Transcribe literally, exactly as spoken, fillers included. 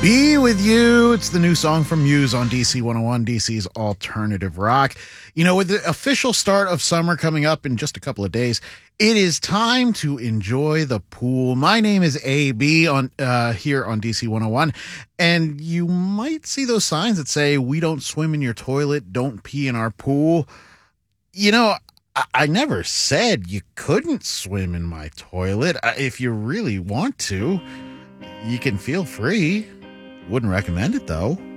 Be With You. It's the new song from Muse on D C one oh one, D C's alternative rock. You know, with the official start of summer coming up in just a couple of days, it is time to enjoy the pool. My name is A B on uh, here on D C one oh one, and you might see those signs that say, "We don't swim in your toilet, don't pee in our pool." You know, I, I never said you couldn't swim in my toilet. If you really want to, you can feel free. Wouldn't recommend it, though.